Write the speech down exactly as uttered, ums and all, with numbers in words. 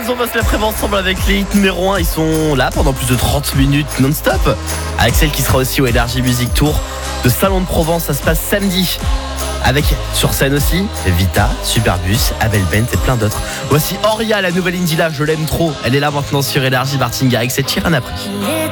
On va se la prévoir ensemble avec les hits numéro un. Ils sont là pendant plus de trente minutes non-stop. Avec celle qui sera aussi au Energy Music Tour de Salon de Provence. Ça se passe samedi. Avec sur scène aussi Vita, Superbus, Abel Bent et plein d'autres. Voici Oria, la nouvelle Indila, je l'aime trop. Elle est là maintenant sur Energy. Martin Garrix et Chiran après.